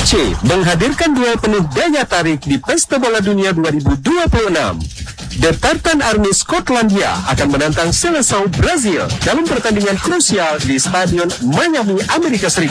FC menghadirkan duel penuh daya tarik di Pesta Bola Dunia 2026. The Tartan Army Skotlandia akan menantang Seleção Brazil dalam pertandingan krusial di Stadion Miami, Amerika Serikat.